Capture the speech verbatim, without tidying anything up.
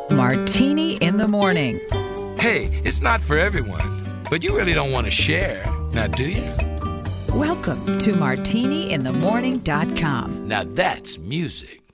Martini in the Morning. Hey, it's not for everyone, but you really don't want to share, now do you? Welcome to martini in the morning dot com. Now that's music.